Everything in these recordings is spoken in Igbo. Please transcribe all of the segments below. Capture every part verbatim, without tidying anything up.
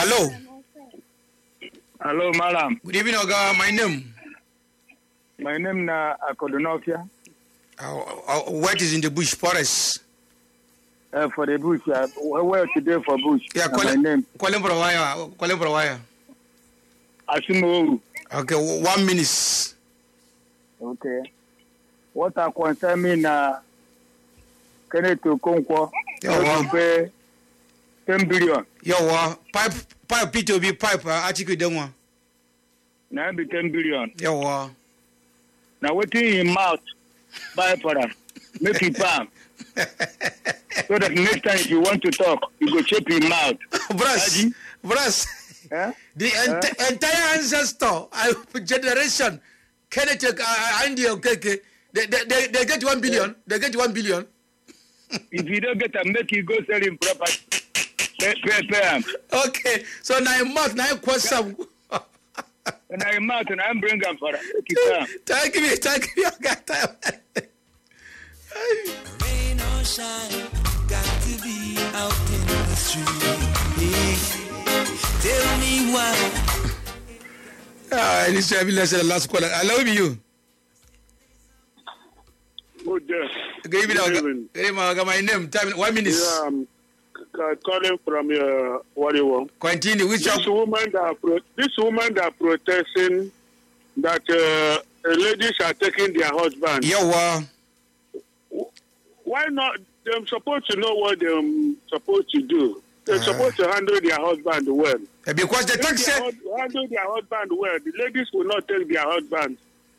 Hello. Hello, madam. Good evening, Oga. My name? My name na Akodonofia. Uh, uh, what is in the bush forest? Uh, for the bush, uh, where today for bush? Yeah, uh, my name. Calling for a wire. Calling for a wire. Asimo. Okay, one minute. Okay. What I concern me na Kenneth Okonkwo. Yeah, pay ten billion. Yeah, pipe, pipe, P two B pipe. Article them one. Now be ten billion. Yeah. Now what in your mouth? Buy for them. Make it palm. So that next time if you want to talk, you go shape your mouth. Brass, brass. Eh? The ent- eh? entire ancestor uh, generation, Kenneth uh, Andy Okeke, they, they, they, they get one billion. Yeah. They get one billion. If you don't get a make you go sell him property. Pay, pay, pay him. Okay, so now a month, now a question. And I'm out and I'm bringing them for it. Thank you, thank you. I got time. Rain or shine, got to be out in the street. Tell me why. Ah, this is the last caller. I love you. Good day. Good evening. Good evening. My name. Time. One minute. Yeah, I'm calling from uh, Wariwo. Continue. Which this woman that pro- this woman that protesting that uh, ladies are taking their husbands. Yeah, wow. Why not? They're supposed to know what they're supposed to do. They're uh, supposed to handle their husband well. Uh, because the tax said handle their husband well. The ladies will not take their husbands.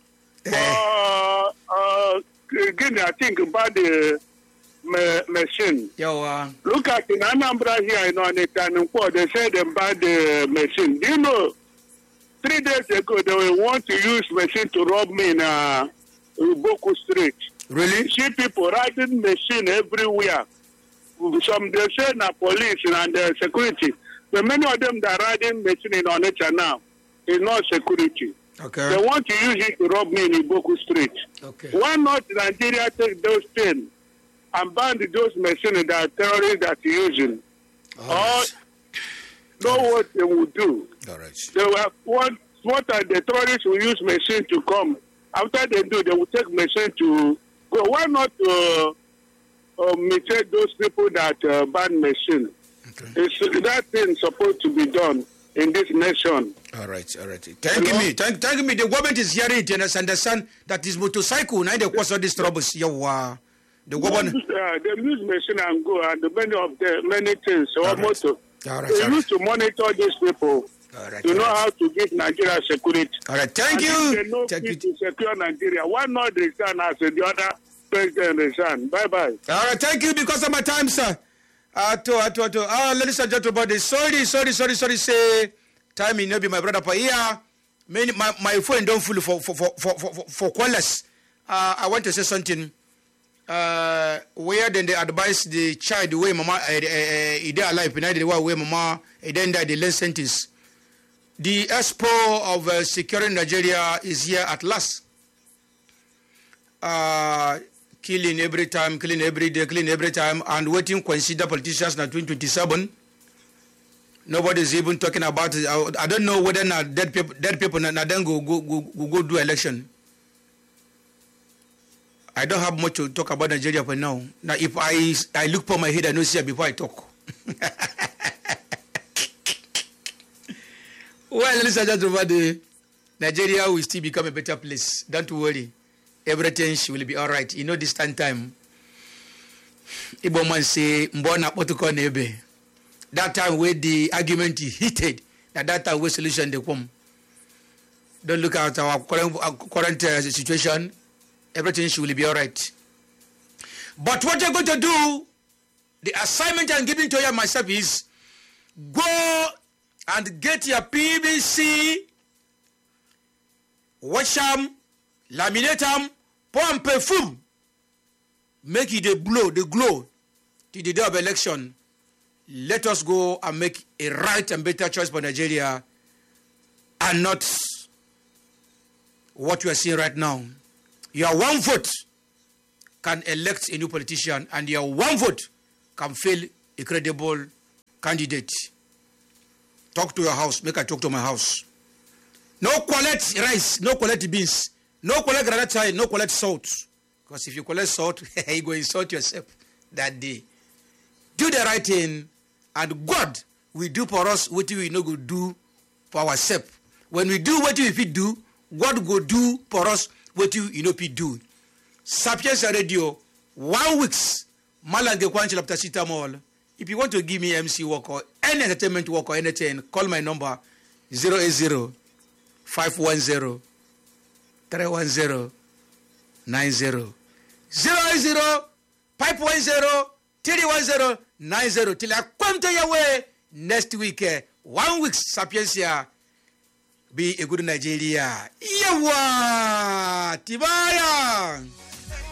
Uh, uh, again, I think about the ma- machine. Yeah, wow. Look at in Anambra here in Onitsha, they said they bought the machine. Do you know? Three days ago, they will want to use machine to rob me in uh, Boku Street. Really? See people riding machine everywhere. Some they say na police and uh, security. But many of them that are riding machine in Onitsha now is not security. Okay. They want to use it to rob me in Iboku Street. Okay. Why not Nigeria take those things and ban those machines that terrorists that are using? All right. Or know right. what they will do. All right. They will have, what, what are the terrorists will use machine to come. After they do, they will take machine to go. Why not uh, uh, imitate those people that uh, ban machine? Okay. It's, that thing supposed to be done in this nation. All right, all right. Thank you, me. Thank, thank me. The government is hearing it and understand that is motorcycle. Now they cause all these troubles. Yeah, wow. The government. Uh, they use machine and go and many of the many things. So all right. motor. All right, they all used right. to monitor these people. All right, to all know right. how to give Nigeria security. All right, thank and you. If they know thank you. To secure Nigeria. Why not resign as the other president resign? Bye bye. All right, thank you because of my time, sir. Uh, to, uh, to, to, uh, ladies and gentlemen, sorry, sorry, sorry, sorry, say, time in be my brother for here. Many, my, my phone don't full for, for, for, for, for, for callers. Uh, I want to say something. Uh, where then they advise the child the way mama, uh, uh, uh, they alive, and the way mama, and then the last sentence. The expo of uh, securing Nigeria is here at last. Uh, killing every time, killing every day, killing every time, and waiting to consider politicians in twenty twenty-seven. Nobody is even talking about it. I, I don't know whether not dead people, dead people, now then go go, go go go do election. I don't have much to talk about Nigeria for now. Now, if I I look for my head, I know see before I talk. Well, ladies and gentlemen, Nigeria will still become a better place. Don't worry. Everything will be all right. You know, this time, time. Igbo man say, Mbona Potuko Nebe. That time where the argument is heated, that that time where solution they come. Don't look at our current, our current uh, situation. Everything will be all right. But what you're going to do, the assignment I'm giving to you and myself is go and get your P V C, wash them, laminate them, pour and perfume. Make it the blow, the glow to the day of election. Let us go and make a right and better choice for Nigeria and not what we are seeing right now. Your one vote can elect a new politician and your one vote can fail a credible candidate. talk to your house, make I talk to my house. No collect rice, no collect beans, no collect granite, no collect salt. Because if you collect salt, you go insult yourself that day. Do the right thing, and God will do for us what we no go do for ourselves. When we do what we fit do, God go do for us what you know fit do. Sapiens Radio, one weeks, Malange Kwanchi Lapta Sitamol. If you want to give me M C work or any entertainment work or anything, call my number zero eight zero, five one zero, three one zero, nine zero. zero eight zero, five one zero, three one zero, nine zero. Till I come to your way next week. One week, Sapiensia. Be a good Nigeria. Yawa! Tibaya!